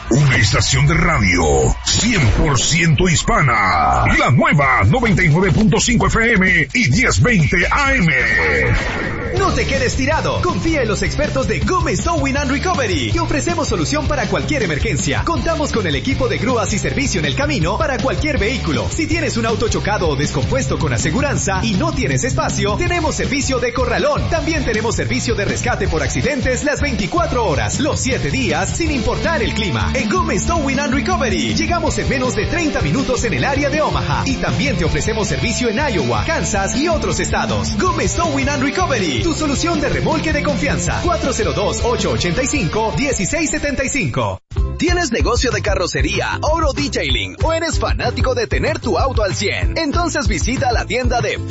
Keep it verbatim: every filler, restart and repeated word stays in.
Una estación de radio cien por ciento hispana. La nueva noventa y nueve punto cinco F M y diez veinte A M. No te quedes tirado. Confía en los expertos de Gómez Towing and Recovery. Te ofrecemos solución para cualquier emergencia. Contamos con el equipo de grúas y servicio en el camino para cualquier vehículo. Si tienes un auto chocado o descompuesto con aseguranza y no tienes espacio, tenemos servicio de corralón. También tenemos servicio de rescate por accidentes las veinticuatro horas, los siete días, sin importar el clima. En Gómez Towing and Recovery llegamos en menos de treinta minutos en el área de Omaha. Y también te ofrecemos servicio en Iowa, Kansas y otros estados. Gómez Towing and Recovery, tu solución de remolque de confianza. cuatro cero dos, ocho ocho cinco, uno seis siete cinco. ¿Tienes negocio de carrocería, oro detailing o eres fanático de tener tu auto al cien? Entonces visita la tienda de